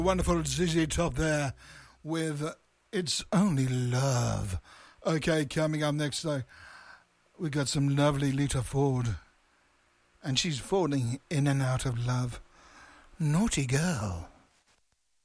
Wonderful ZZ Top there with It's Only Love. Okay, coming up next though, we got some lovely Lita Ford. And she's falling in and out of love. Naughty girl.